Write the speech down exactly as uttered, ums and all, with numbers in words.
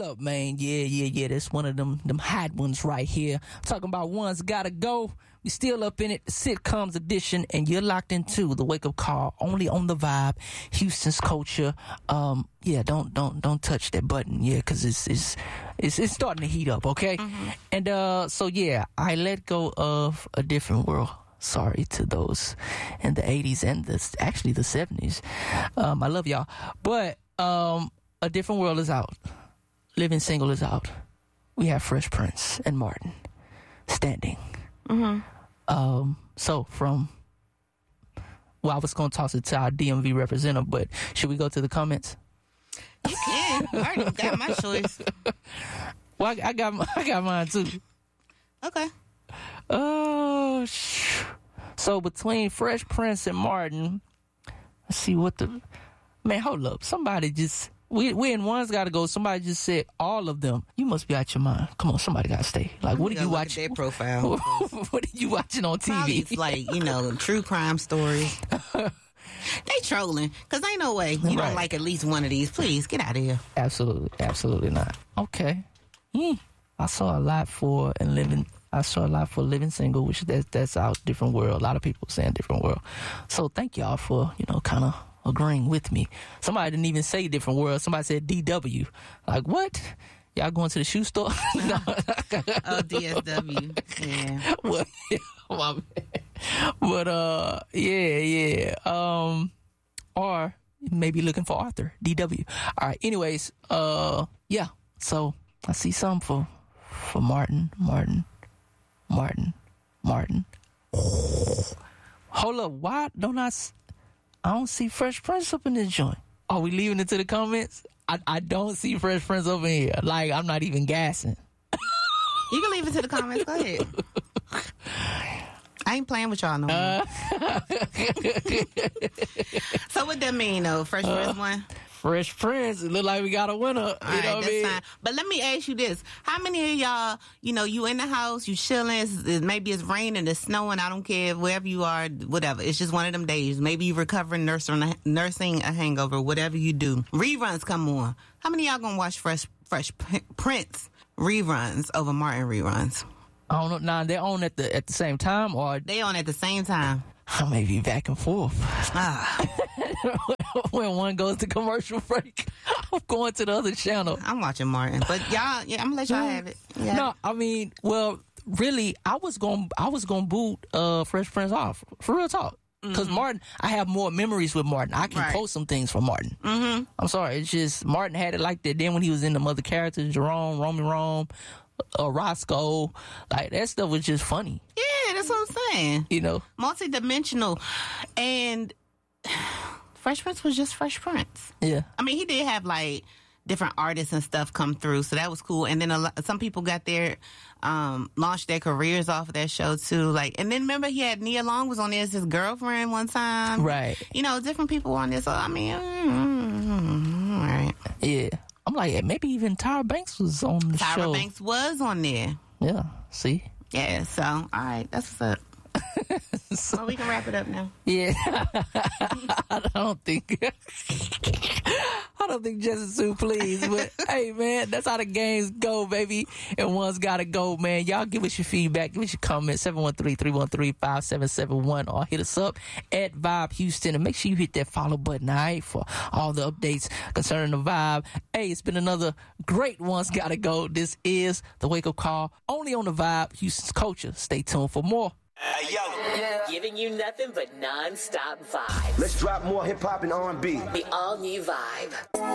Hold up, man. Yeah, yeah, yeah. That's one of them them hot ones right here. I'm talking about One's Gotta Go. We still up in it, the sitcoms edition, and you're locked into the Wake Up Call only on the Vibe, Houston's culture. Um, yeah, don't don't don't touch that button, yeah, because it's it's it's it's starting to heat up, okay? Mm-hmm. And uh, so yeah, I let go of A Different World. Sorry to those in the eighties and the, actually the seventies. Um, I love y'all, but um, A Different World is out. Living Single is out. We have Fresh Prince and Martin standing. Mm-hmm. Um, so from, well, I was going to toss it to our D M V representative, but should we go to the comments? You can. I already got my choice. Well, I, I got my, I got mine too. Okay. Oh, sh- so between Fresh Prince and Martin, let's see what the man. Hold up, somebody just. We we in One's Gotta Go. Somebody just said all of them. You must be out your mind. Come on, somebody gotta stay. Like, what are you watching? Their profile. What are you watching on T V? Probably it's like, you know, true crime stories. They trolling because ain't no way you right. don't like at least one of these. Please get out of here. Absolutely, absolutely not. Okay. Hmm. I saw a lot for and living. I saw a lot for Living Single, which that's that's out different world. A lot of people saying different world. So thank y'all for you know kind of. agreeing with me. Somebody didn't even say different world. Somebody said D W. Like, what? Y'all going to the shoe store? No. Oh, D S W. Yeah. Well, yeah, my bad. But, uh, yeah, yeah. Um, or maybe looking for Arthur. D W. All right. Anyways, uh, yeah. So I see some for, for Martin, Martin, Martin, Martin. Hold up. Why don't I... S- I don't see Fresh Prince up in this joint. Are we leaving it to the comments? I, I don't see Fresh Prince over here. Like, I'm not even gassing. You can leave it to the comments. Go ahead. I ain't playing with y'all no more. Uh, so what that mean, though? Fresh uh, Prince won? Fresh Prince. It look like we got a winner. All you right, know what that's I mean? fine. But let me ask you this. How many of y'all, you know, you in the house, you chilling, it's, maybe it's raining, it's snowing, I don't care, wherever you are, whatever. It's just one of them days. Maybe you recovering, nursing, nursing a hangover, whatever you do. Reruns come on. How many of y'all gonna watch Fresh Fresh Prince reruns over Martin reruns? I don't know. Now, they're on at the at the same time, or... They on at the same time. I may be back and forth. Ah. When one goes to commercial break, I'm going to the other channel. I'm watching Martin, but y'all, yeah, I'm gonna let y'all have it. Yeah. No, I mean, well, really, I was going, I was going to boot uh, Fresh Prince off for real talk. Because mm-hmm. Martin, I have more memories with Martin. I can right. post some things from Martin. Mm-hmm. I'm sorry, it's just Martin had it like that. Then when he was in the other characters, Jerome, Romy Rome, uh, Roscoe, like that stuff was just funny. Yeah, that's what I'm saying. You know, multi-dimensional, and Fresh Prince was just Fresh Prince. Yeah, I mean, he did have like different artists and stuff come through, so that was cool. And then a lot, some people got their um, launched their careers off of that show too. Like, and then remember he had Nia Long was on there as his girlfriend one time, right? You know, different people on there. So I mean, mm-hmm, all right, yeah. I'm like, maybe even Tyra Banks was on the Tyra show. Tyra Banks was on there. Yeah, see? Yeah, so, all right, that's what's up. So well, we can wrap it up now. Yeah. I don't think... I don't think Jesse Sue please, but hey, man, that's how the games go, baby. And One's Gotta Go, man. Y'all give us your feedback. Give us your comments, seven one three, three one three, five seven seven one, or hit us up at Vibe Houston. And make sure you hit that follow button, all right, for all the updates concerning the Vibe. Hey, it's been another great One's Gotta Go. This is the Wake Up Call, only on the Vibe, Houston's culture. Stay tuned for more. Hey, yo. Yeah. Giving you nothing but non-stop vibes. Let's drop more hip-hop and R and B. The all-new Vibe.